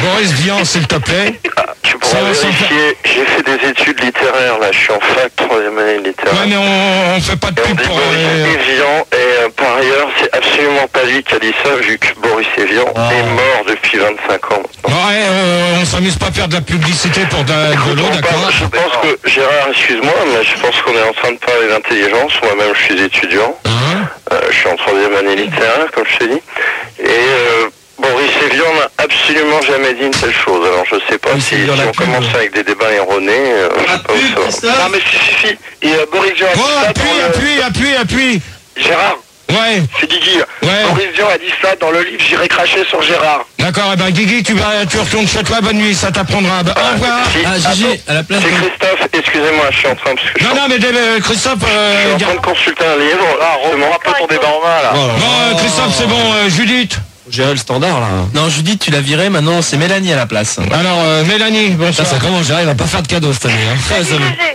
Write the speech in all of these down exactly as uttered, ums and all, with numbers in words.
Boris Vian, s'il te plaît. Ah, tu pourras vérifier, j'ai fait des études littéraires, là, je suis en fac, troisième année littéraire. Ouais, mais on, on fait pas de pub pour... Boris Euh... Evian, et euh, par ailleurs, c'est absolument pas lui qui a dit ça, vu que Boris Evian oh. est mort depuis vingt-cinq ans. Ouais, euh, on s'amuse pas à faire de la publicité pour de, de l'eau, d'accord. Je pense que, Gérard, excuse-moi, mais je pense qu'on est en train de parler d'intelligence. Moi-même, je suis étudiant. Hein euh, je suis en troisième année littéraire, comme je t'ai dit. Et euh, Boris Evian n'a absolument jamais dit une telle chose. Alors, je sais pas oui, si, si on pub, commence ouais. avec des débats erronés. Euh, je sais pas où ça va. Non, mais si, si, si. Et euh, Boris Vian a dit oh, ça appuie, dans appuie, le... appuie, appuie. Gérard. Ouais. C'est Guigui. Ouais. Boris Vian a dit ça dans le livre J'irai cracher sur Gérard. D'accord, et eh ben Guigui, tu vas, tu retournes chez toi, bonne nuit, ça t'apprendra. Bah, au revoir. Ah, Gigi, à la place c'est de... Christophe, excusez-moi, je suis en train... Parce que non, je non, mais euh, Christophe... Euh, je suis en train de consulter un livre, là, reprends un peu ton débat en main, là. Bon, euh, Christophe, c'est bon, euh, Judith. Gérer le standard, là. Non, Judith, tu l'as viré, maintenant c'est Mélanie à la place. Alors, euh, Mélanie, bonsoir. Ça, ça commence, Gérard, il va pas faire de cadeau cette année. Hein. Ça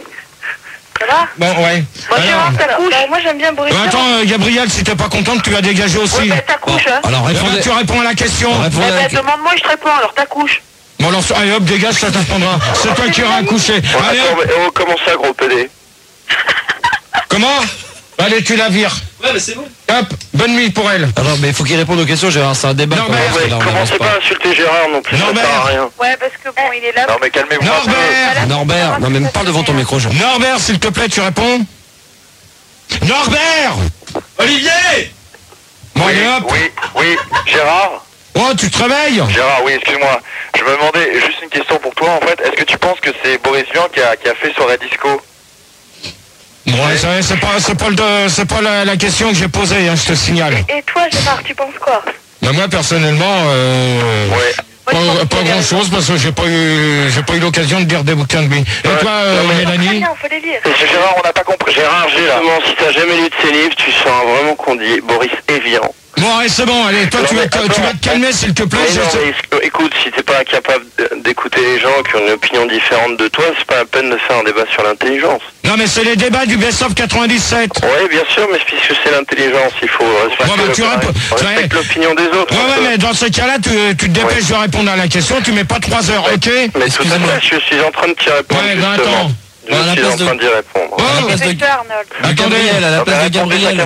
va? Bon, ouais. Moi, alors, alors, bah, moi j'aime bien Boris. Bah, attends, euh, Gabriel, si t'es pas contente, tu vas dégager aussi. Oui, bah, t'accouches, bon. hein. Alors, répondez... bah, tu réponds à la question. Eh ben, la... demande-moi, je te réponds, alors t'accouches. Bon, alors, allez hop, dégage, ça t'apprendra. C'est toi qui auras accouché. Bon, allez, attends, mais, oh, comment ça, gros pédé? Comment? Allez, tu la vires. Ouais, mais c'est bon. Hop, bonne nuit pour elle. Alors, mais il faut qu'il réponde aux questions, Gérard, c'est un débat. Non, mais ouais, commencez pas à insulter Gérard non plus, Norbert. ça sert à rien. Ouais, parce que bon, il est là. Non, mais calmez-vous. Norbert. Norbert, non, mais parle devant ton micro, Jean. Norbert, s'il te plaît, tu réponds. Norbert. Olivier. Bon, oui, allez, hop. oui, oui, Gérard. Oh, tu te réveilles? Gérard, oui, excuse-moi. Je me demandais, juste une question pour toi, en fait. Est-ce que tu penses que c'est Boris Vian qui a, qui a fait soirée disco? Ouais, c'est, c'est pas, c'est pas, le, c'est pas la, la question que j'ai posée, hein, je te signale. Et, et toi, Gérard, tu penses quoi? Ben moi, personnellement, euh, ouais. pas, pas grand chose parce que j'ai pas eu, j'ai pas eu l'occasion de lire des bouquins de lui. Et ouais. toi, euh, non, Mélanie? bien, faut les lire. Gérard, on n'a pas compris. Gérard, justement, si t'as jamais lu de ses livres, tu sauras vraiment qu'on dit Boris Evian. Bon, allez, c'est bon, allez, toi, non, tu, vas te, attends, tu vas te calmer, s'il te plaît. Mais non, mais écoute, si t'es pas capable d'écouter les gens qui ont une opinion différente de toi, c'est pas la peine de faire un débat sur l'intelligence. Non, mais c'est les débats du Best of quatre-vingt-dix-sept. Oui, bien sûr, mais puisque c'est l'intelligence, il faut respecter, ouais, bah, tu réponds, respecte l'opinion des autres. Ouais, ouais, mais dans ce cas-là, tu, tu te dépêches ouais. de répondre à la question, tu mets pas trois heures, ouais. ok? Mais tout à fait, je suis en train de t'y répondre, ouais, justement. Ben, attends. Je à suis en train de... d'y répondre. Oh, à la place de... de Gabriel, à la place de Gabriel.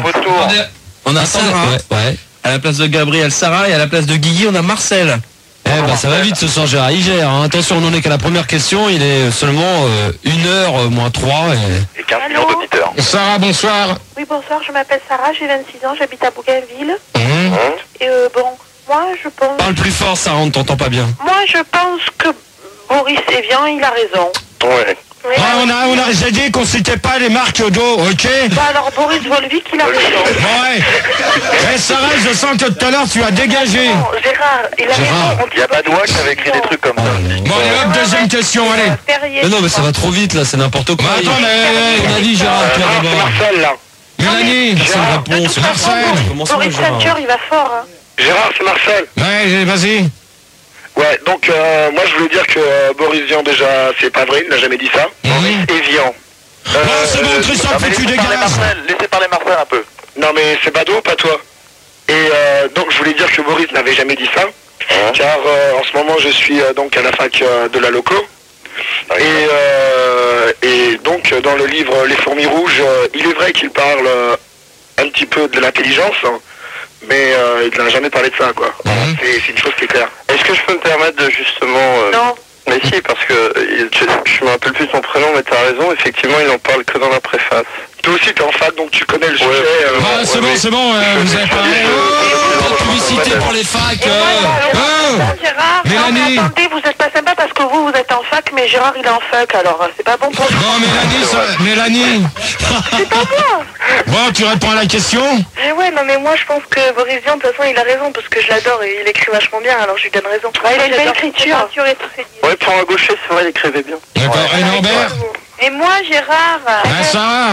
On a Sarah. Ouais, ouais. À la place de Gabriel, Sarah, et à la place de Guigui, on a Marcel. Eh ben, ça va vite ce soir, Gérard. Il gère. Hein. Attention, on n'en est qu'à la première question. Il est seulement euh, une heure euh, moins trois. Et, et quinze millions d'auditeurs. Sarah, bonsoir. Oui, bonsoir. Je m'appelle Sarah, j'ai vingt-six ans, j'habite à Bougainville. Mmh. Et euh, bon, moi, je pense... Parle plus fort, Sarah, on ne t'entend pas bien. Moi, je pense que Boris Evian, il a raison. Ouais. Oui, ah, on a, on a, j'ai dit qu'on citait pas les marques d'eau, ok? Bah alors Boris Volvic, il a raison. Ouais. Eh Sarah, je sens que tout à l'heure tu as dégagé. Non, Gérard, il a Gérard. raison. Il n'y a pas de loi qui avait écrit des trucs comme ça. Bon, allez hop, deuxième question, allez. Mais non, mais ça va trop vite là, c'est n'importe quoi. Bah, attends, mais on a dit Gérard, toi c'est d'abord. Marcel là. Mélanie, c'est une réponse. Marcel. Boris Thatcher, il va fort. Hein. Gérard, c'est Marcel. Ouais, vas-y. Ouais, donc euh, moi je voulais dire que euh, Boris Vian déjà, c'est pas vrai, il n'a jamais dit ça. Mmh. Boris Evian. Euh, oh, c'est bon, Christophe, faut que tu dégages. Laissez parler Marcel un peu. Non mais c'est Bado, pas toi. Et euh, donc je voulais dire que Boris n'avait jamais dit ça. Hein? Car euh, en ce moment je suis euh, donc à la fac euh, de la Loco. Ah, et, euh, et donc dans le livre Les fourmis rouges, euh, il est vrai qu'il parle euh, un petit peu de l'intelligence. Hein. Mais euh, il n'a jamais parlé de ça, quoi. Mmh. C'est, c'est une chose qui est claire. Est-ce que je peux me permettre de justement... Euh... Non. Mais si, parce que je, je me rappelle plus son prénom, mais t'as raison, effectivement, il en parle que dans la préface. Toi aussi, t'es en fac, donc tu connais le sujet. Ouais. Euh, ah, c'est ouais, bon, oui. c'est bon, euh, vous avez parlé... Oh, la publicité pour les facs. Euh... Oh, Gérard, Mélanie. Non, attendez, vous êtes pas sympa parce que vous, vous êtes en fac, mais Gérard, il est en fac, alors c'est pas bon pour vous. Bon, Mélanie, ça... Mélanie. C'est pas moi. Bon, tu réponds à la question? Mais ouais, non, mais moi, je pense que Boris Vian, de toute façon, il a raison, parce que je l'adore et il écrit vachement bien, alors je lui donne raison. Ah, il a une belle écriture. Ouais, pour un gaucher, c'est vrai, il écrivait bien. D'accord, ouais. Et Norbert? Et moi, Gérard... Ah, Sarah.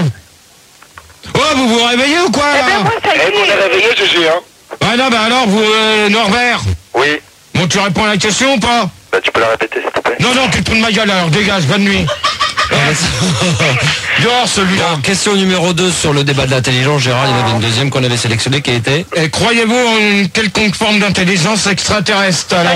Oh, vous vous réveillez ou quoi, là? Eh ben, moi, ça y est. Eh, on est réveillé, G G, hein. Ah non, bah alors, vous, euh, Norbert? Oui. Bon, tu réponds à la question ou pas? Bah, tu peux la répéter, s'il te plaît. Non, non, tu te fous de ma gueule, alors, dégage, bonne nuit. Dehors, celui-là. Bon, question numéro deux sur le débat de l'intelligence, Gérard, il y en avait une deuxième qu'on avait sélectionnée qui était... Et croyez-vous en une quelconque forme d'intelligence extraterrestre? Alors,